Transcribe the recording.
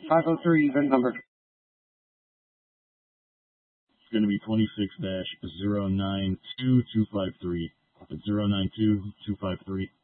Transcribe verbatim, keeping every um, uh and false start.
five oh three, VIN number. It's going to be twenty-six dash zero nine two two five three. zero nine two two five three.